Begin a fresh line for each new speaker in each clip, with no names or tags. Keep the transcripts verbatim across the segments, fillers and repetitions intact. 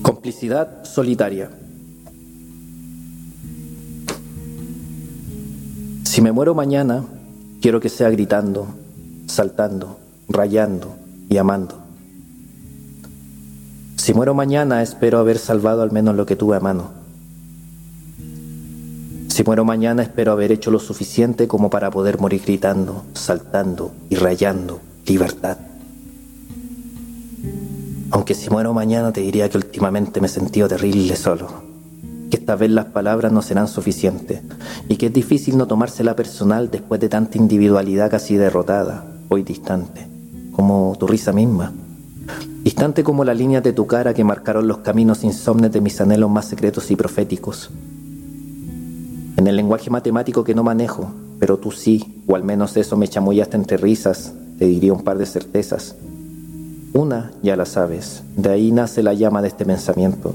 Complicidad solitaria. Si me muero mañana, quiero que sea gritando, saltando, rayando y amando. Si muero mañana, espero haber salvado al menos lo que tuve a mano. Si muero mañana, espero haber hecho lo suficiente como para poder morir gritando, saltando y rayando libertad. Aunque si muero mañana te diría que últimamente me he sentido terrible solo, que esta vez las palabras no serán suficientes y que es difícil no tomársela personal después de tanta individualidad casi derrotada, hoy distante, como tu risa misma, distante como las líneas de tu cara que marcaron los caminos insomnes de mis anhelos más secretos y proféticos. En el lenguaje matemático que no manejo, pero tú sí, o al menos eso me chamullaste entre risas, te diría un par de certezas. Una ya la sabes, de ahí nace la llama de este pensamiento.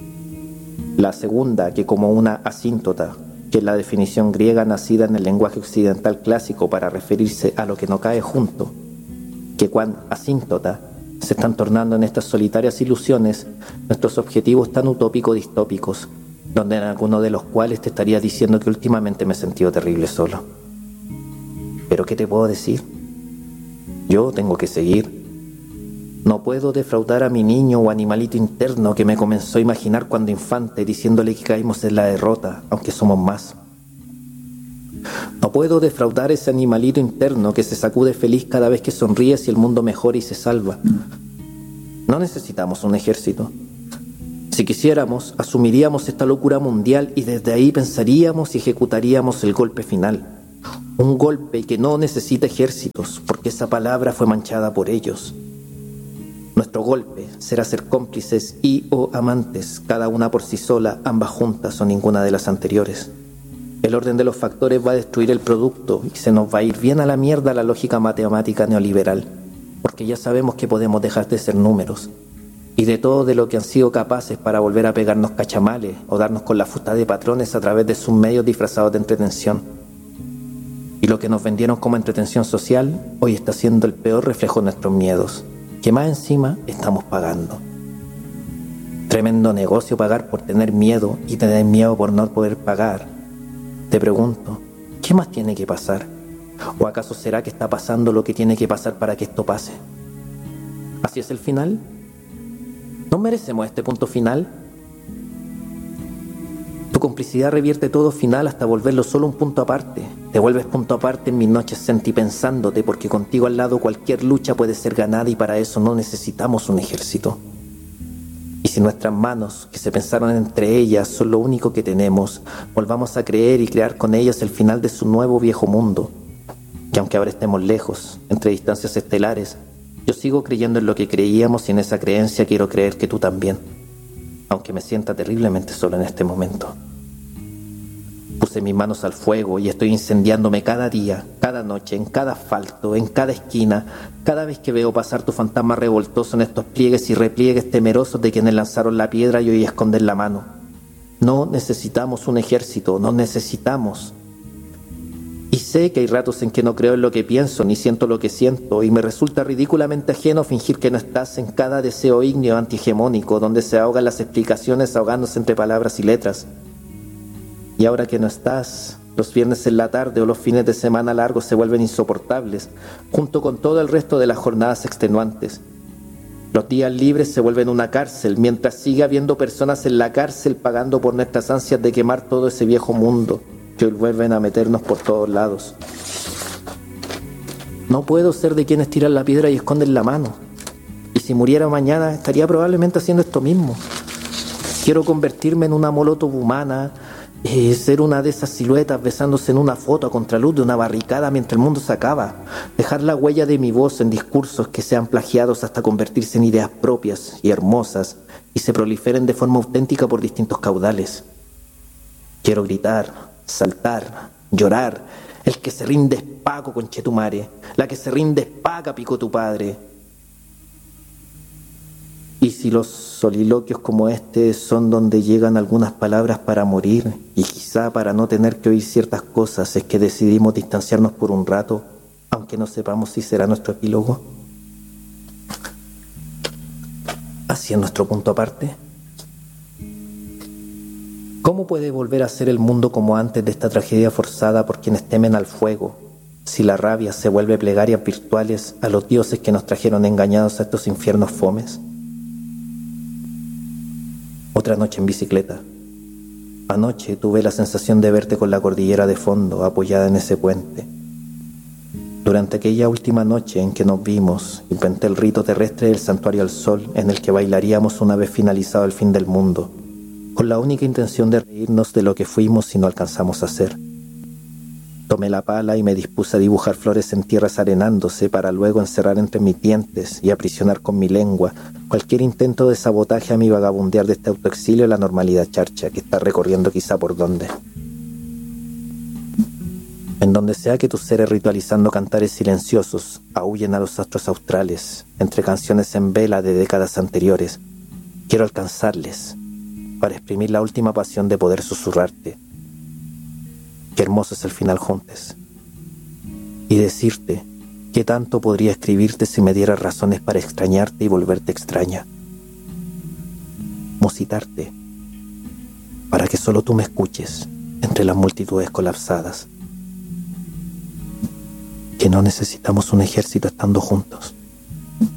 La segunda, que como una asíntota, que es la definición griega nacida en el lenguaje occidental clásico para referirse a lo que no cae junto, que cuan asíntota se están tornando en estas solitarias ilusiones nuestros objetivos tan utópico-distópicos, donde en alguno de los cuales te estaría diciendo que últimamente me he sentido terrible solo. ¿Pero qué te puedo decir? Yo tengo que seguir. No puedo defraudar a mi niño o animalito interno que me comenzó a imaginar cuando infante, diciéndole que caímos en la derrota, aunque somos más. No puedo defraudar a ese animalito interno que se sacude feliz cada vez que sonríe si el mundo mejora y se salva. No necesitamos un ejército. Si quisiéramos, asumiríamos esta locura mundial y desde ahí pensaríamos y ejecutaríamos el golpe final. Un golpe que no necesita ejércitos, porque esa palabra fue manchada por ellos. Nuestro golpe será ser cómplices y o amantes, cada una por sí sola, ambas juntas o ninguna de las anteriores. El orden de los factores va a destruir el producto y se nos va a ir bien a la mierda la lógica matemática neoliberal, porque ya sabemos que podemos dejar de ser números y de todo de lo que han sido capaces para volver a pegarnos cachamales o darnos con la fusta de patrones a través de sus medios disfrazados de entretención. Y lo que nos vendieron como entretención social hoy está siendo el peor reflejo de nuestros miedos, que más encima estamos pagando. Tremendo negocio pagar por tener miedo y tener miedo por no poder pagar. Te pregunto, ¿qué más tiene que pasar? ¿O acaso será que está pasando lo que tiene que pasar para que esto pase? ¿Así es el final? ¿No merecemos este punto final? Tu complicidad revierte todo final hasta volverlo solo un punto aparte. Te vuelves punto aparte en mis noches sentipensándote, porque contigo al lado cualquier lucha puede ser ganada y para eso no necesitamos un ejército. Y si nuestras manos, que se pensaron entre ellas, son lo único que tenemos, volvamos a creer y crear con ellas el final de su nuevo viejo mundo. Que aunque ahora estemos lejos, entre distancias estelares, yo sigo creyendo en lo que creíamos y en esa creencia quiero creer que tú también, aunque me sienta terriblemente solo en este momento. Puse mis manos al fuego y estoy incendiándome cada día, cada noche, en cada asfalto, en cada esquina, cada vez que veo pasar tu fantasma revoltoso en estos pliegues y repliegues temerosos de quienes lanzaron la piedra y hoy esconden la mano. No necesitamos un ejército, no necesitamos. Y sé que hay ratos en que no creo en lo que pienso, ni siento lo que siento, y me resulta ridículamente ajeno fingir que no estás en cada deseo ígneo antihegemónico, donde se ahogan las explicaciones ahogándose entre palabras y letras. Y ahora que no estás, los viernes en la tarde o los fines de semana largos se vuelven insoportables, junto con todo el resto de las jornadas extenuantes. Los días libres se vuelven una cárcel, mientras sigue habiendo personas en la cárcel pagando por nuestras ansias de quemar todo ese viejo mundo, que hoy vuelven a meternos por todos lados. No puedo ser de quienes tiran la piedra y esconden la mano. Y si muriera mañana, estaría probablemente haciendo esto mismo. Quiero convertirme en una molotov humana, Eh, ser una de esas siluetas besándose en una foto a contraluz de una barricada mientras el mundo se acaba, dejar la huella de mi voz en discursos que sean plagiados hasta convertirse en ideas propias y hermosas y se proliferen de forma auténtica por distintos caudales. Quiero gritar, saltar, llorar, el que se rinde es Paco, conchetumare, la que se rinde es Paca, pico tu padre. Y si los soliloquios como este son donde llegan algunas palabras para morir y quizá para no tener que oír ciertas cosas, es que decidimos distanciarnos por un rato, aunque no sepamos si será nuestro epílogo. Así es nuestro punto aparte. ¿Cómo puede volver a ser el mundo como antes de esta tragedia forzada por quienes temen al fuego, si la rabia se vuelve plegarias virtuales a los dioses que nos trajeron engañados a estos infiernos fomes? Otra noche en bicicleta. Anoche tuve la sensación de verte con la cordillera de fondo, apoyada en ese puente. Durante aquella última noche en que nos vimos, inventé el rito terrestre del santuario al sol, en el que bailaríamos una vez finalizado el fin del mundo, con la única intención de reírnos de lo que fuimos si no alcanzamos a ser. Tomé la pala y me dispuse a dibujar flores en tierras arenándose para luego encerrar entre mis dientes y aprisionar con mi lengua cualquier intento de sabotaje a mi vagabundear de este autoexilio la normalidad charcha que está recorriendo quizá por donde. En donde sea que tus seres ritualizando cantares silenciosos aúllen a los astros australes entre canciones en vela de décadas anteriores, quiero alcanzarles para exprimir la última pasión de poder susurrarte qué hermoso es el final juntos, y decirte qué tanto podría escribirte si me dieras razones para extrañarte y volverte extraña. Musitarte para que solo tú me escuches entre las multitudes colapsadas. Que no necesitamos un ejército estando juntos.